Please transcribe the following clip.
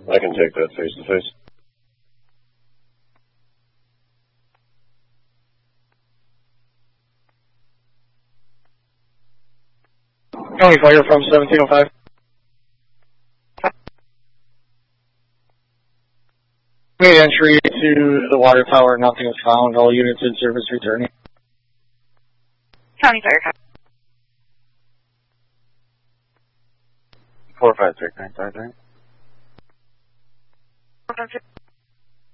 I can take that face to face. County Fire from 1705. Made entry to the water tower, nothing was found. All units in service returning. County Fire. 453. 453.